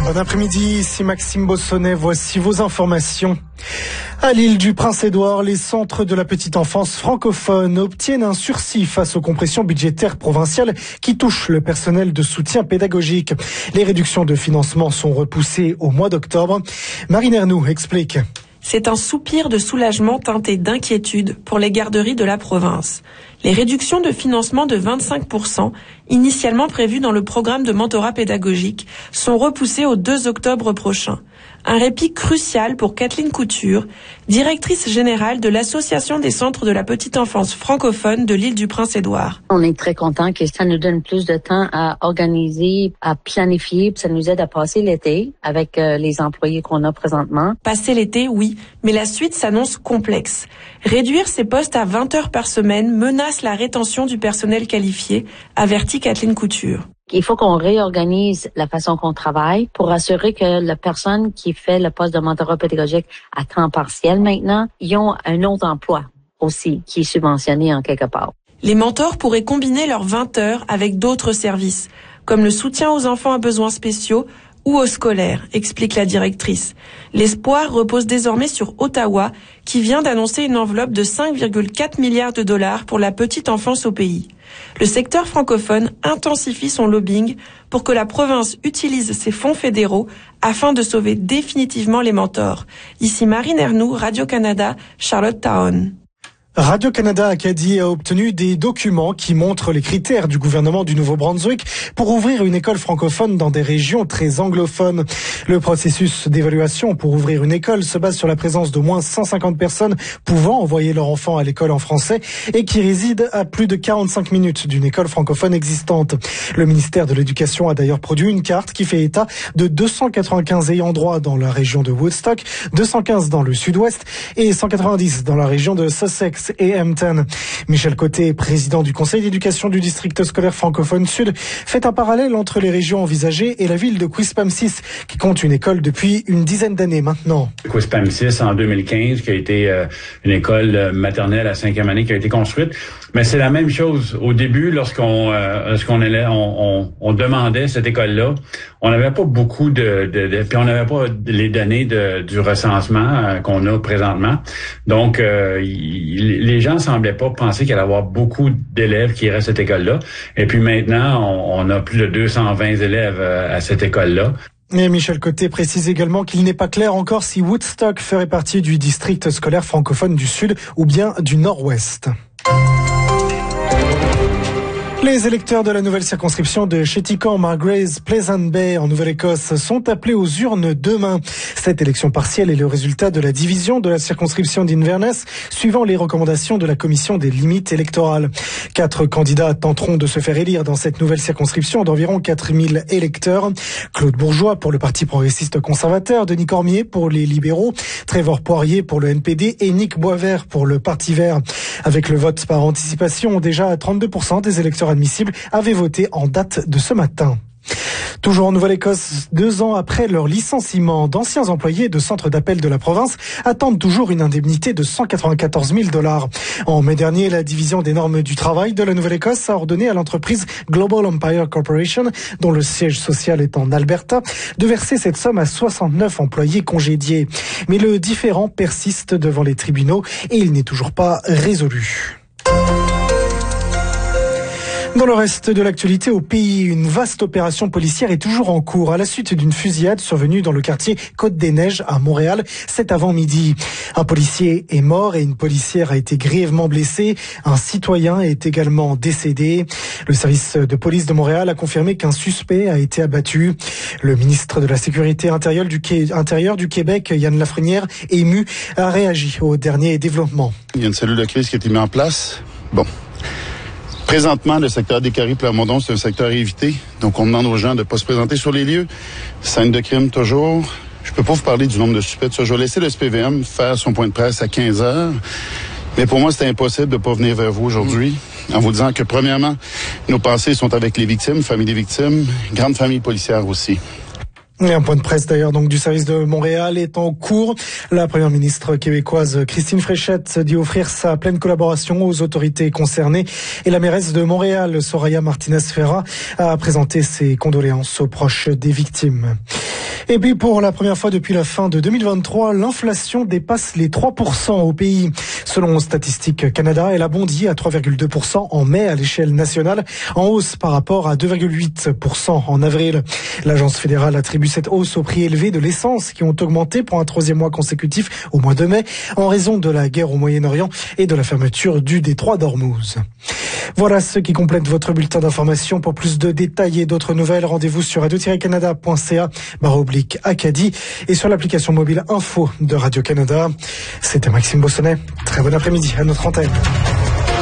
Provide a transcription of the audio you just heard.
Bon après-midi, ici Maxime Bossonnet, voici vos informations. À l'île du Prince-Édouard, les centres de la petite enfance francophone obtiennent un sursis face aux compressions budgétaires provinciales qui touchent le personnel de soutien pédagogique. Les réductions de financement sont repoussées au mois d'octobre. Marine Ernoux explique. C'est un soupir de soulagement teinté d'inquiétude pour les garderies de la province. Les réductions de financement de 25%, initialement prévues dans le programme de mentorat pédagogique, sont repoussées au 2 octobre prochain. Un répit crucial pour Kathleen Couture, directrice générale de l'Association des centres de la petite enfance francophone de l'île du Prince-Édouard. On est très content que ça nous donne plus de temps à organiser, à planifier. Ça nous aide à passer l'été avec les employés qu'on a présentement. Passer l'été, oui, mais la suite s'annonce complexe. Réduire ces postes à 20 heures par semaine menace la rétention du personnel qualifié, avertit Kathleen Couture. Il faut qu'on réorganise la façon qu'on travaille pour assurer que la personne qui fait le poste de mentorat pédagogique à temps partiel maintenant, ils ont un autre emploi aussi qui est subventionné en quelque part. Les mentors pourraient combiner leurs 20 heures avec d'autres services, comme le soutien aux enfants à besoins spéciaux ou aux scolaires, explique la directrice. L'espoir repose désormais sur Ottawa, qui vient d'annoncer une enveloppe de 5,4 milliards de dollars pour la petite enfance au pays. Le secteur francophone intensifie son lobbying pour que la province utilise ses fonds fédéraux afin de sauver définitivement les mentors. Ici Marine Ernoux, Radio-Canada, Charlottetown. Radio-Canada Acadie a obtenu des documents qui montrent les critères du gouvernement du Nouveau-Brunswick pour ouvrir une école francophone dans des régions très anglophones. Le processus d'évaluation pour ouvrir une école se base sur la présence d'au moins 150 personnes pouvant envoyer leur enfant à l'école en français et qui résident à plus de 45 minutes d'une école francophone existante. Le ministère de l'Éducation a d'ailleurs produit une carte qui fait état de 295 ayants droit dans la région de Woodstock, 215 dans le sud-ouest et 190 dans la région de Sussex et Hampton. Michel Côté, président du conseil d'éducation du district scolaire francophone sud, fait un parallèle entre les régions envisagées et la ville de Quispamsis, qui compte une école depuis une dizaine d'années maintenant. Quispamsis, en 2015, qui a été une école maternelle à 5e année qui a été construite. Mais c'est la même chose. Au début, lorsqu'on demandait cette école-là, on n'avait pas beaucoup puis on n'avait pas les données du recensement qu'on a présentement. Donc, les gens semblaient pas penser qu'il allait y avoir beaucoup d'élèves qui iraient à cette école-là. Et puis maintenant, on a plus de 220 élèves à cette école-là. Et Michel Côté précise également qu'il n'est pas clair encore si Woodstock ferait partie du district scolaire francophone du Sud ou bien du Nord-Ouest. Les électeurs de la nouvelle circonscription de Chéticamp-Margraves Pleasant Bay en Nouvelle-Écosse sont appelés aux urnes demain. Cette élection partielle est le résultat de la division de la circonscription d'Inverness suivant les recommandations de la commission des limites électorales. 4 candidats tenteront de se faire élire dans cette nouvelle circonscription d'environ 4000 électeurs. Claude Bourgeois pour le Parti progressiste conservateur, Denis Cormier pour les libéraux, Trevor Poirier pour le NPD et Nick Boisvert pour le Parti vert. Avec le vote par anticipation, déjà 32% des électeurs admissibles avaient voté en date de ce matin. Toujours en Nouvelle-Écosse, 2 ans après leur licenciement, d'anciens employés de centres d'appel de la province attendent toujours une indemnité de 194 000 $. En mai dernier, la division des normes du travail de la Nouvelle-Écosse a ordonné à l'entreprise Global Empire Corporation, dont le siège social est en Alberta, de verser cette somme à 69 employés congédiés. Mais le différend persiste devant les tribunaux et il n'est toujours pas résolu. Dans le reste de l'actualité au pays, une vaste opération policière est toujours en cours à la suite d'une fusillade survenue dans le quartier Côte-des-Neiges à Montréal cet avant-midi. Un policier est mort et une policière a été grièvement blessée. Un citoyen est également décédé. Le service de police de Montréal a confirmé qu'un suspect a été abattu. Le ministre de la Sécurité intérieure du Québec, Yann Lafrenière, ému, a réagi aux derniers développements. Il y a une cellule de crise qui a été mise en place. Présentement, le secteur des Carré-Plamondon, c'est un secteur à éviter. Donc, on demande aux gens de ne pas se présenter sur les lieux. Scène de crime, toujours. Je peux pas vous parler du nombre de suspects. Je vais laisser le SPVM faire son point de presse à 15 heures. Mais pour moi, c'était impossible de ne pas venir vers vous aujourd'hui en vous disant que, premièrement, nos pensées sont avec les victimes, famille des victimes, grande famille policière aussi. Et un point de presse d'ailleurs donc du service de Montréal est en cours. La première ministre québécoise Christine Fréchette dit offrir sa pleine collaboration aux autorités concernées et la mairesse de Montréal, Soraya Martinez-Ferrat, a présenté ses condoléances aux proches des victimes. Et puis pour la première fois depuis la fin de 2023, l'inflation dépasse les 3% au pays. Selon Statistique Canada, elle a bondi à 3,2% en mai à l'échelle nationale, en hausse par rapport à 2,8% en avril. L'agence fédérale attribue cette hausse au prix élevé de l'essence qui ont augmenté pour un troisième mois consécutif au mois de mai en raison de la guerre au Moyen-Orient et de la fermeture du détroit d'Ormuz. Voilà ce qui complète votre bulletin d'information. Pour plus de détails et d'autres nouvelles, rendez-vous sur radio-canada.ca/Acadie et sur l'application mobile Info de Radio-Canada. C'était Maxime Bossonnet. Très bon après-midi à notre antenne.